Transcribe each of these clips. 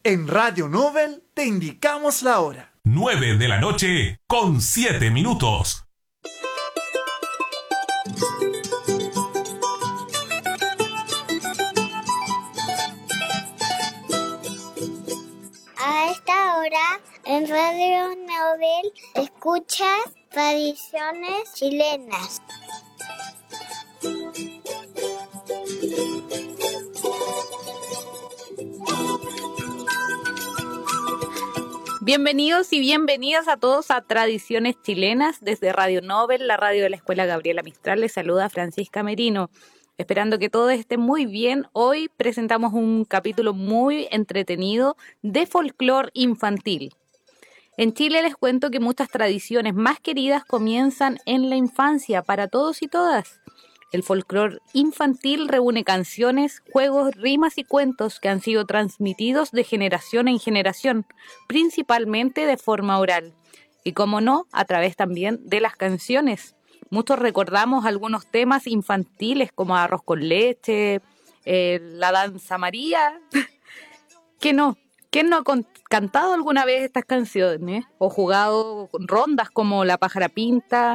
En Radio Nobel te indicamos la hora. 9:07. A esta hora, en Radio Nobel, escuchas Tradiciones Chilenas. Bienvenidos y bienvenidas a todos a Tradiciones Chilenas desde Radio Nobel, la radio de la Escuela Gabriela Mistral. Les saluda Francisca Merino. Esperando que todo esté muy bien, hoy presentamos un capítulo muy entretenido de folclore infantil. En Chile les cuento que muchas tradiciones más queridas comienzan en la infancia para todos y todas. El folclore infantil reúne canciones, juegos, rimas y cuentos que han sido transmitidos de generación en generación, principalmente de forma oral. Y como no, a través también de las canciones. Muchos recordamos algunos temas infantiles como Arroz con leche, la danza María. ¿Quién no ha cantado alguna vez estas canciones? O jugado rondas como La pájara pinta.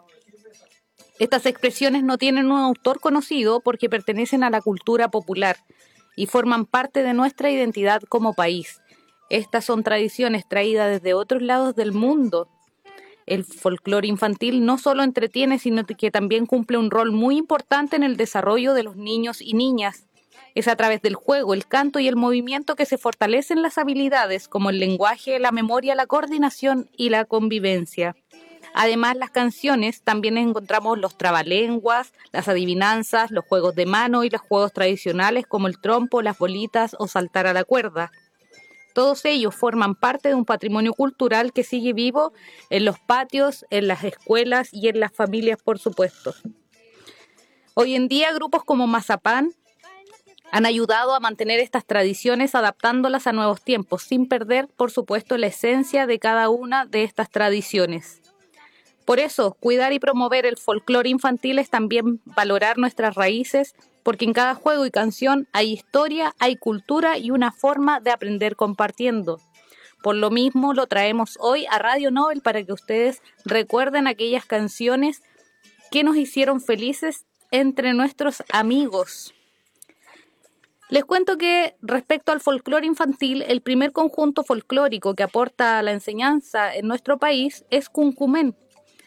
Estas expresiones no tienen un autor conocido porque pertenecen a la cultura popular y forman parte de nuestra identidad como país. Estas son tradiciones traídas desde otros lados del mundo. El folclore infantil no solo entretiene, sino que también cumple un rol muy importante en el desarrollo de los niños y niñas. Es a través del juego, el canto y el movimiento que se fortalecen las habilidades como el lenguaje, la memoria, la coordinación y la convivencia. Además, las canciones también encontramos los trabalenguas, las adivinanzas, los juegos de mano y los juegos tradicionales como el trompo, las bolitas o saltar a la cuerda. Todos ellos forman parte de un patrimonio cultural que sigue vivo en los patios, en las escuelas y en las familias, por supuesto. Hoy en día, grupos como Mazapán han ayudado a mantener estas tradiciones adaptándolas a nuevos tiempos, sin perder, por supuesto, la esencia de cada una de estas tradiciones. Por eso, cuidar y promover el folclore infantil es también valorar nuestras raíces, porque en cada juego y canción hay historia, hay cultura y una forma de aprender compartiendo. Por lo mismo, lo traemos hoy a Radio Nobel para que ustedes recuerden aquellas canciones que nos hicieron felices entre nuestros amigos. Les cuento que respecto al folclore infantil, el primer conjunto folclórico que aporta a la enseñanza en nuestro país es Cuncumen.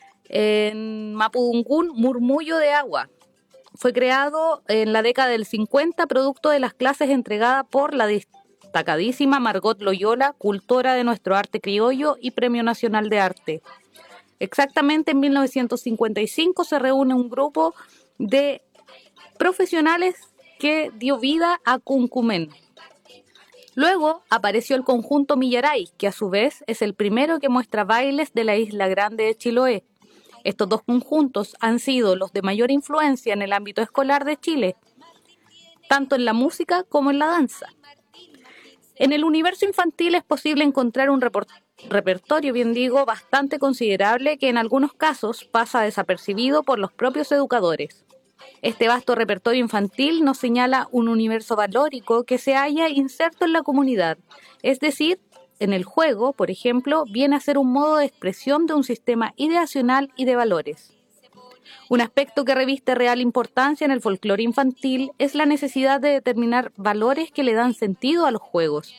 En Mapudungún, Murmullo de Agua. Fue creado en la década del 50, producto de las clases entregadas por la destacadísima Margot Loyola, cultora de nuestro arte criollo y Premio Nacional de Arte. Exactamente en 1955 se reúne un grupo de profesionales que dio vida a Cuncumen. Luego apareció el conjunto Millaray, que a su vez es el primero que muestra bailes de la Isla Grande de Chiloé. Estos dos conjuntos han sido los de mayor influencia en el ámbito escolar de Chile, tanto en la música como en la danza. En el universo infantil es posible encontrar un repertorio, bastante considerable que en algunos casos pasa desapercibido por los propios educadores. Este vasto repertorio infantil nos señala un universo valórico que se halla inserto en la comunidad, es decir, en el juego, por ejemplo, viene a ser un modo de expresión de un sistema ideacional y de valores. Un aspecto que reviste real importancia en el folclore infantil es la necesidad de determinar valores que le dan sentido a los juegos.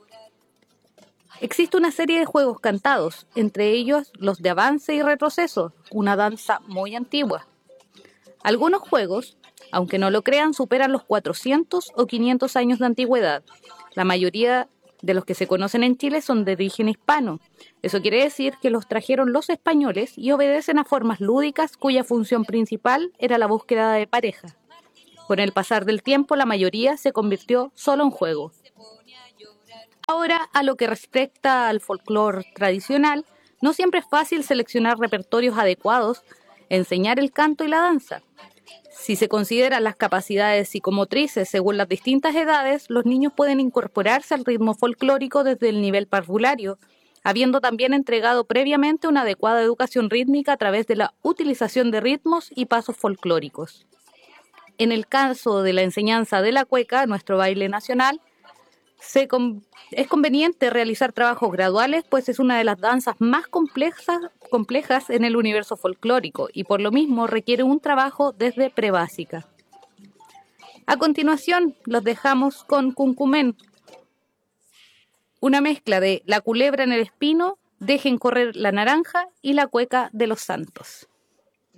Existe una serie de juegos cantados, entre ellos los de avance y retroceso, una danza muy antigua. Algunos juegos, aunque no lo crean, superan los 400 o 500 años de antigüedad. La mayoría de los que se conocen en Chile son de origen hispano. Eso quiere decir que los trajeron los españoles y obedecen a formas lúdicas cuya función principal era la búsqueda de pareja. Con el pasar del tiempo, la mayoría se convirtió solo en juego. Ahora, a lo que respecta al folclore tradicional, no siempre es fácil seleccionar repertorios adecuados, enseñar el canto y la danza. Si se consideran las capacidades psicomotrices según las distintas edades, los niños pueden incorporarse al ritmo folclórico desde el nivel parvulario, habiendo también entregado previamente una adecuada educación rítmica a través de la utilización de ritmos y pasos folclóricos. En el caso de la enseñanza de la cueca, nuestro baile nacional, Es conveniente realizar trabajos graduales, pues es una de las danzas más complejas en el universo folclórico y por lo mismo requiere un trabajo desde prebásica. A continuación, los dejamos con Cuncumén, una mezcla de La culebra en el espino, Dejen correr la naranja y La cueca de los santos.